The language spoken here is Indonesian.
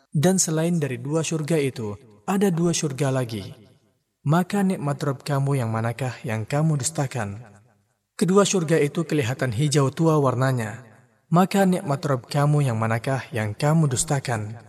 Dan selain dari 2 surga itu, ada 2 surga lagi. Maka nikmat Rabb kamu yang manakah yang kamu dustakan? Kedua surga itu kelihatan hijau tua warnanya. Maka nikmat Rabb kamu yang manakah yang kamu dustakan?